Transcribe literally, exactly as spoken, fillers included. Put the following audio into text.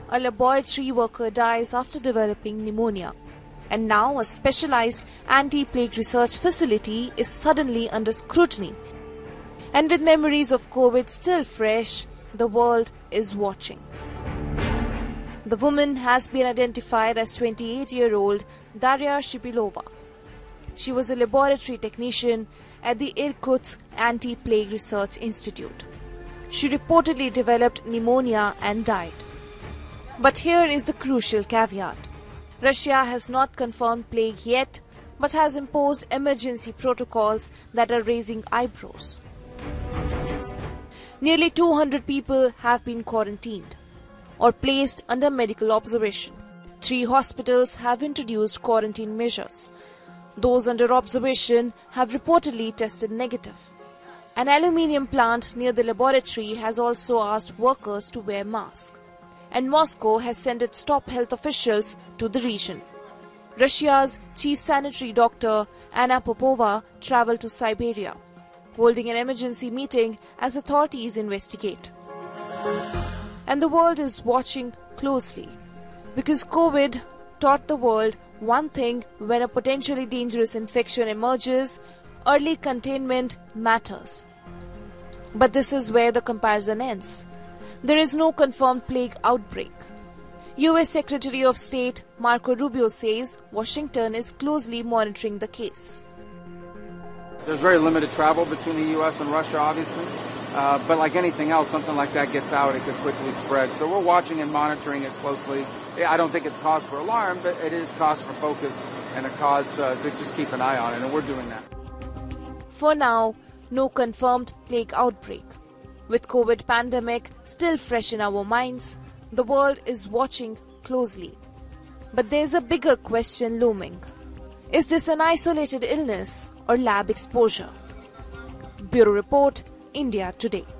a laboratory worker dies after developing pneumonia. And now a specialized anti-plague research facility is suddenly under scrutiny. And with memories of COVID still fresh, the world is watching. The woman has been identified as twenty-eight-year-old Daria Shipilova. She was a laboratory technician at the Irkutsk Anti-Plague Research Institute. She reportedly developed pneumonia and died. But here is the crucial caveat. Russia has not confirmed plague yet, but has imposed emergency protocols that are raising eyebrows. Nearly two hundred people have been quarantined or placed under medical observation. Three hospitals have introduced quarantine measures. Those under observation have reportedly tested negative. An aluminium plant near the laboratory has also asked workers to wear masks. And Moscow has sent its top health officials to the region. Russia's chief sanitary doctor Anna Popova traveled to Siberia, holding an emergency meeting as authorities investigate. And the world is watching closely, because COVID taught the world one thing: when a potentially dangerous infection emerges, early containment matters. But this is where the comparison ends. There is no confirmed plague outbreak. U S Secretary of State Marco Rubio says Washington is closely monitoring the case. There's very limited travel between the U S and Russia, obviously. Uh, but like anything else, something like that gets out, it could quickly spread. So we're watching and monitoring it closely. I don't think it's cause for alarm, but it is cause for focus and a cause uh, to just keep an eye on it, and we're doing that. For now, no confirmed plague outbreak. With COVID pandemic still fresh in our minds, the world is watching closely. But there's a bigger question looming. Is this an isolated illness or lab exposure? Bureau Report, India Today.